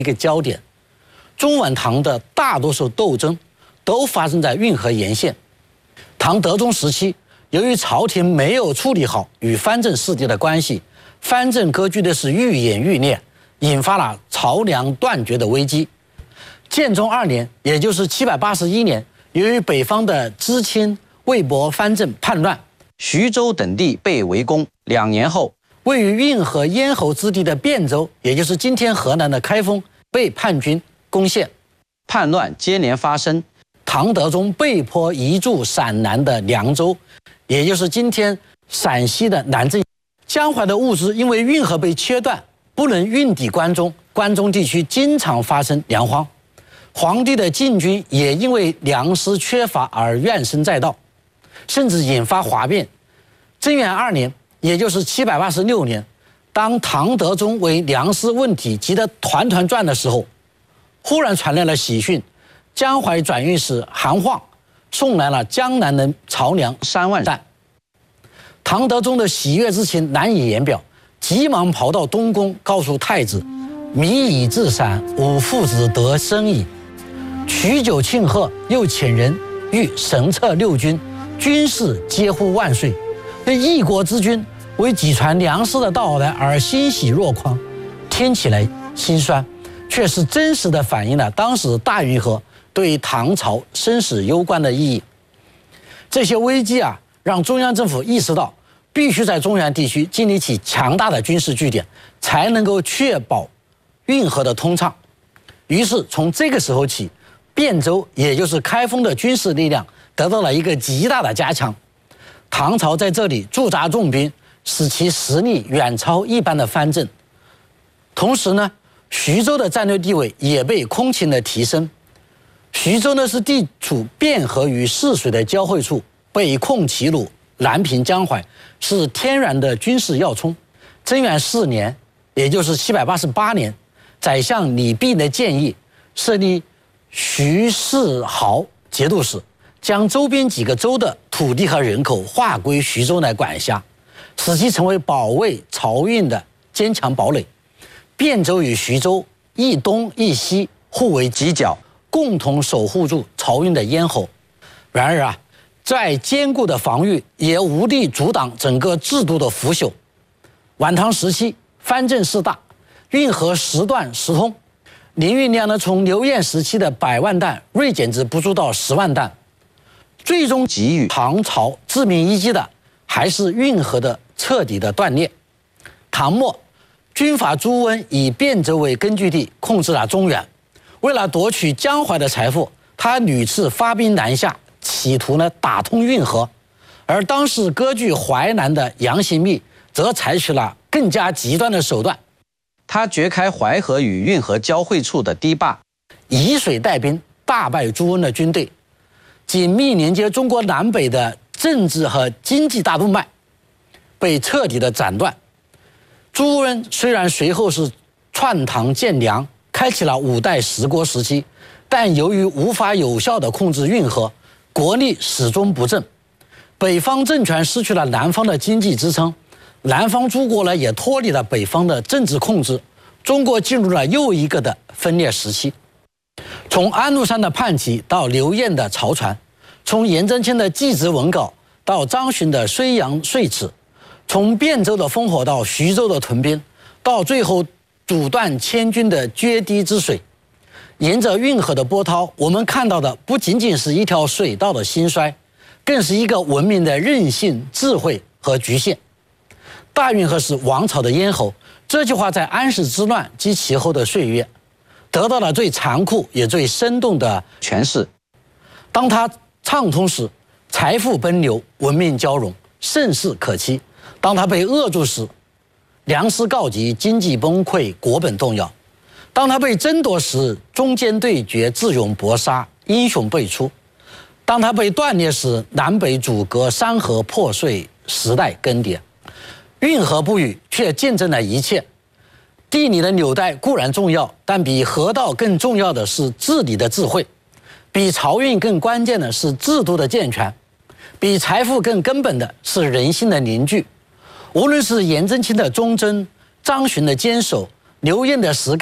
一个焦点。中晚唐的大多数斗争都发生在运河沿线。唐德宗时期，由于朝廷没有处理好与藩镇势力的关系，藩镇割据的是愈演愈烈，引发了朝梁断绝的危机。建中2年，也就是781年，由于北方的知青、魏博藩镇叛乱，徐州等地被围攻。2年后，位于运河咽喉之地的汴州，也就是今天河南的开封，被叛军攻陷。叛乱接连发生，唐德宗被迫移驻陕南的凉州，也就是今天陕西的南郑。江淮的物资因为运河被切断，不能运抵关中，关中地区经常发生粮荒。皇帝的禁军也因为粮食缺乏而怨声载道，甚至引发哗变。贞元2年，也就是786年，当唐德宗为粮食问题急得团团转的时候，忽然传来了喜讯，江淮转运使韩晃送来了江南的漕粮3万担。唐德宗的喜悦之情难以言表，急忙跑到东宫告诉太子：“米已至陕，吾父子得生矣。”取酒庆贺，又请人谕神策6军，军士皆呼万岁。那一国之君为几船粮食的到来而欣喜若狂，听起来心酸，却是真实的反映了当时大运河对唐朝生死攸关的意义。这些危机让中央政府意识到，必须在中原地区建立起强大的军事据点，才能够确保运河的通畅。于是从这个时候起，汴州也就是开封的军事力量得到了一个极大的加强。唐朝在这里驻扎重兵，使其实力远超一般的藩镇。同时呢，徐州的战略地位也被空前的提升。徐州呢是地处汴河与泗水的交汇处，北控齐鲁，南平江淮，是天然的军事要冲。贞元4年，也就是788年，宰相李泌的建议，设立徐泗濠节度使，将周边几个州的土地和人口划归徐州来管辖，使其成为保卫漕运的坚强堡垒。汴州与徐州一东一西互为犄角，共同守护住漕运的咽喉。然而在坚固的防御也无力阻挡整个制度的腐朽。晚唐时期，藩镇势大，运河时断时通，年运量呢从刘晏时期的100万担锐减至不足到10万担。最终给予唐朝致命一击的还是运河的彻底的断裂。唐末，军阀朱温以汴州为根据地控制了中原，为了夺取江淮的财富，他屡次发兵南下，企图打通运河。而当时割据淮南的杨行密则采取了更加极端的手段，他掘开淮河与运河交汇处的堤坝，以水带兵，大败朱温的军队。紧密连接中国南北的政治和经济大动脉被彻底的斩断。朱温虽然随后是篡唐建梁，开启了5代十国时期，但由于无法有效地控制运河，国力始终不振。北方政权失去了南方的经济支撑，南方诸国也脱离了北方的政治控制，中国进入了又一个的分裂时期。从安禄山的叛旗到刘晏的曹传，从颜真卿的祭侄文稿到张巡的睢阳说辞，从汴州的烽火到徐州的屯兵，到最后阻断千军的决堤之水。沿着运河的波涛，我们看到的不仅仅是一条水道的兴衰，更是一个文明的韧性、智慧和局限。大运河是王朝的咽喉，这句话在安史之乱及其后的岁月得到了最残酷也最生动的诠释。当它畅通时，财富奔流，文明交融，盛世可期；当它被扼住时，粮食告急，经济崩溃，国本动摇；当它被争夺时，中间对决，智勇搏杀，英雄辈出；当它被断裂时，南北阻隔，山河破碎，时代更迭。运河不语，却见证了一切。地理的纽带固然重要，但比河道更重要的是治理的智慧，比漕运更关键的是制度的健全，比财富更根本的是人心的凝聚。无论是颜真卿的忠贞、张巡的坚守、刘晏的实干，还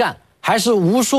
还是无数